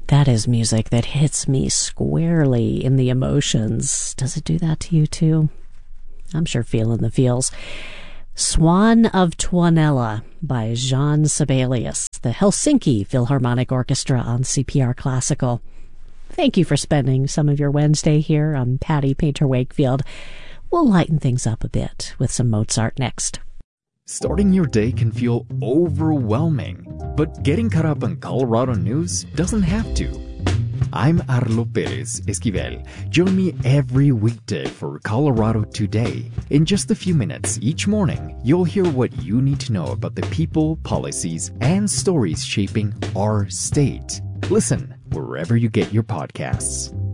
That is music that hits me squarely in the emotions. Does it do that to you too? I'm sure feeling the feels. Swan of Tuonela by Jean Sibelius, the Helsinki Philharmonic Orchestra on CPR Classical. Thank you for spending some of your Wednesday here. I'm Patty Painter Wakefield. We'll lighten things up a bit with some Mozart next. Starting your day can feel overwhelming, but getting caught up on Colorado news doesn't have to. I'm Arlo Perez Esquivel. Join me every weekday for Colorado Today. In just a few minutes each morning, you'll hear what you need to know about the people, policies, and stories shaping our state. Listen wherever you get your podcasts.